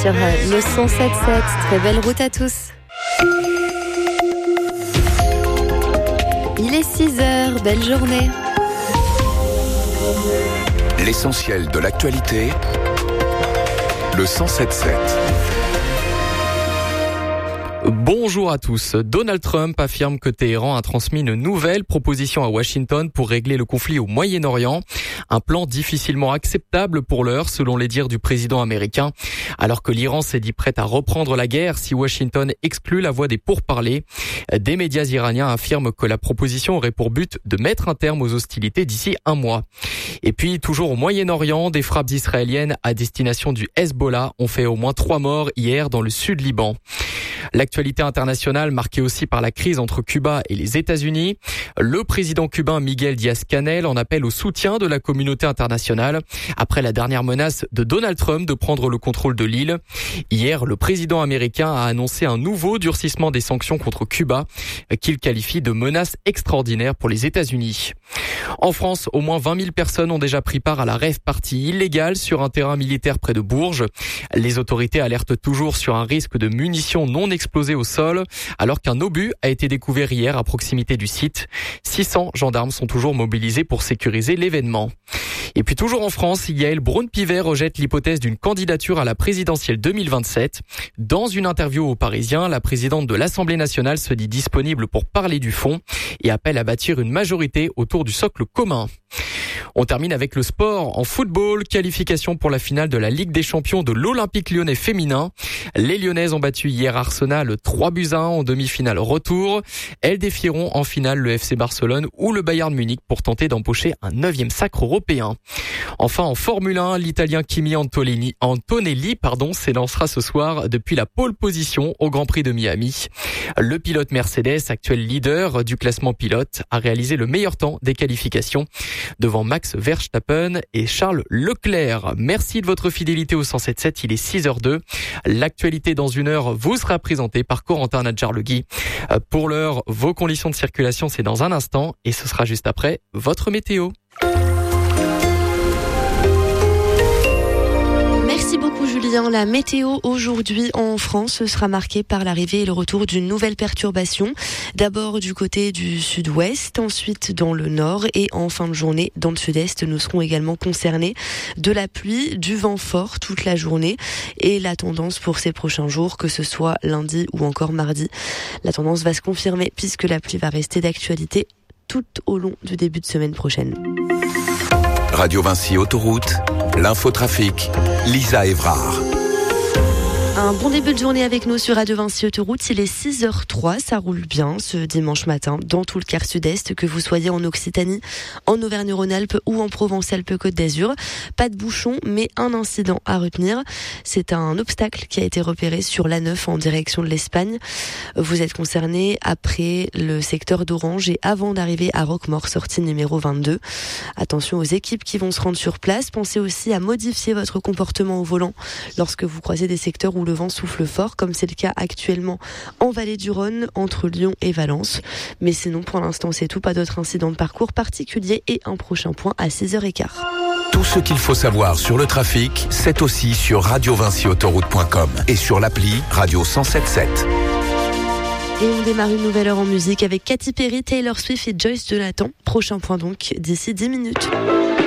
Sur le 107.7, très belle route à tous. Il est 6h, belle journée. L'essentiel de l'actualité, le 107.7. Bonjour à tous. Donald Trump affirme que Téhéran a transmis une nouvelle proposition à Washington pour régler le conflit au Moyen-Orient. Un plan difficilement acceptable pour l'heure, selon les dires du président américain. Alors que l'Iran s'est dit prêt à reprendre la guerre si Washington exclut la voie des pourparlers. Des médias iraniens affirment que la proposition aurait pour but de mettre un terme aux hostilités d'ici un mois. Et puis, toujours au Moyen-Orient, des frappes israéliennes à destination du Hezbollah ont fait au moins 3 morts hier dans le sud Liban. L'actualité internationale marquée aussi par la crise entre Cuba et les États-Unis. Le président cubain Miguel Díaz-Canel en appelle au soutien de la communauté internationale après la dernière menace de Donald Trump de prendre le contrôle de l'île. Hier, le président américain a annoncé un nouveau durcissement des sanctions contre Cuba qu'il qualifie de menace extraordinaire pour les États-Unis. En France, au moins 20 000 personnes ont déjà pris part à la rave party illégale sur un terrain militaire près de Bourges. Les autorités alertent toujours sur un risque de munitions non explosées au sol, alors qu'un obus a été découvert hier à proximité du site. 600 gendarmes sont toujours mobilisés pour sécuriser l'événement. Et puis toujours en France, Yaël Braun-Pivet rejette l'hypothèse d'une candidature à la présidentielle 2027. Dans une interview aux Parisiens, la présidente de l'Assemblée nationale se dit disponible pour parler du fond et appelle à bâtir une majorité autour du socle commun. On termine avec le sport. En football, qualification pour la finale de la Ligue des Champions de l'Olympique Lyonnais féminin. Les Lyonnaises ont battu hier Arsenal 3-1 en demi-finale retour. Elles défieront en finale le FC Barcelone ou le Bayern Munich pour tenter d'empocher un 9e sacre européen. Enfin, en Formule 1, l'Italien Kimi Antonelli s'élancera ce soir depuis la pole position au Grand Prix de Miami. Le pilote Mercedes, actuel leader du classement pilote, a réalisé le meilleur temps des qualifications devant Max Verstappen et Charles Leclerc. Merci de votre fidélité au 107.7, il est 6h02. L'actualité dans une heure vous sera présentée par Corentin Nadjarlegui. Pour l'heure, vos conditions de circulation, c'est dans un instant et ce sera juste après votre météo. Merci beaucoup Julien. La météo aujourd'hui en France sera marquée par l'arrivée et le retour d'une nouvelle perturbation. D'abord du côté du sud-ouest, ensuite dans le nord et en fin de journée dans le sud-est. Nous serons également concernés de la pluie, du vent fort toute la journée et la tendance pour ces prochains jours, que ce soit lundi ou encore mardi, la tendance va se confirmer puisque la pluie va rester d'actualité tout au long du début de semaine prochaine. Radio Vinci Autoroute, l'infotrafic, Lisa Évrard. Un bon début de journée avec nous sur Radio Vinci Autoroute. Il est 6h03, ça roule bien ce dimanche matin dans tout le quart sud-est, que vous soyez en Occitanie, en Auvergne-Rhône-Alpes ou en Provence-Alpes-Côte d'Azur. Pas de bouchon, mais un incident à retenir. C'est un obstacle qui a été repéré sur l'A9 en direction de l'Espagne. Vous êtes concerné après le secteur d'Orange et avant d'arriver à Roquemort, sortie numéro 22. Attention aux équipes qui vont se rendre sur place. Pensez aussi à modifier votre comportement au volant lorsque vous croisez des secteurs où le vent souffle fort, comme c'est le cas actuellement en Vallée du Rhône, entre Lyon et Valence. Mais sinon, pour l'instant, c'est tout. Pas d'autres incidents de parcours particuliers et un prochain point à 6h15. Tout ce qu'il faut savoir sur le trafic, c'est aussi sur radiovinciautoroute.com et sur l'appli Radio 107.7. Et on démarre une nouvelle heure en musique avec Katy Perry, Taylor Swift et Joyce Jonathan. Prochain point donc d'ici 10 minutes.